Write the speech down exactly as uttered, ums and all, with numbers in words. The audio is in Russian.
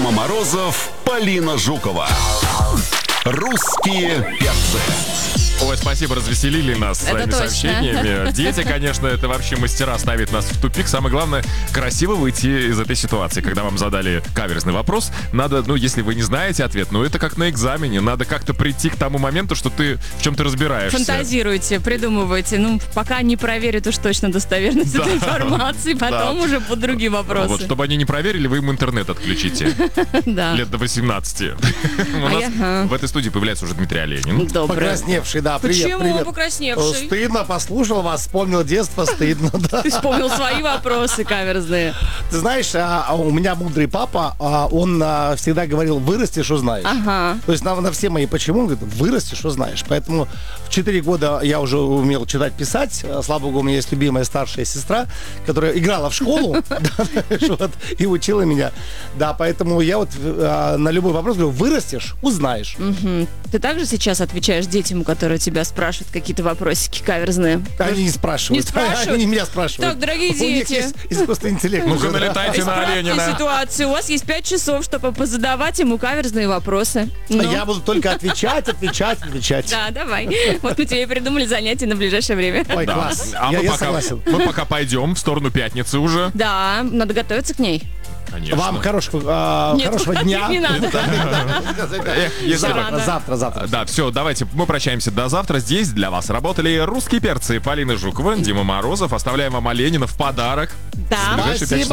Дима Морозов, Полина Жукова. Русские перцы. Ой, спасибо, развеселили нас Это своими точно. сообщениями. Дети, конечно, это вообще мастера ставить нас в тупик. Самое главное, красиво выйти из этой ситуации. Когда вам задали каверзный вопрос, надо, ну, если вы не знаете ответ, ну, это как на экзамене. Надо как-то прийти к тому моменту, что ты в чем-то разбираешься. Фантазируйте, придумывайте. Ну, пока не проверят уж точно достоверность Да. этой информации, потом Да. уже под другие вопросы. Вот, чтобы они не проверили, вы им интернет отключите. Да. Лет до восемнадцати. У А нас я- ага. в этой студии появляется уже Дмитрий Оленин. Добрый. Покрасневший, да, привет, Почему привет. покрасневший? Стыдно, послушал вас, вспомнил детство, стыдно, да. Ты вспомнил свои вопросы каверзные. Ты знаешь, а, а у меня мудрый папа, а, он а, всегда говорил, вырастешь, узнаешь. Ага. То есть на, на все мои почему, он говорит, вырастешь, узнаешь. Поэтому в четыре года я уже умел читать, писать. А, Слава богу, у меня есть любимая старшая сестра, которая играла в школу вот, и учила меня. Да, поэтому я вот а, на любой вопрос говорю, вырастешь, узнаешь. Ты также сейчас отвечаешь детям, которые тебя спрашивают какие-то вопросики каверзные? Они не спрашивают. Не спрашивают? Они меня спрашивают. Так, дорогие У них дети. есть искусственный интеллект. Ну-ка, уже, да. налетайте на Исправьте Оленина. ситуацию. У вас есть пять часов, чтобы позадавать ему каверзные вопросы. Ну. Я буду только отвечать, отвечать, отвечать. Да, давай. Вот мы тебе и придумали занятие на ближайшее время. Ой, Да. класс. А я, мы, я пока, согласен. мы пока пойдем в сторону пятницы уже. Да, надо готовиться к ней. Конечно. Вам хорошего, а, Нет, хорошего дня. не надо. Эх, если бы- Завтра, завтра, завтра. Да, все, давайте мы прощаемся до завтра. Здесь для вас работали русские перцы Полина Жукова, Дима Морозов. Оставляем вам Оленина в подарок. Да. С ближайшей Спасибо.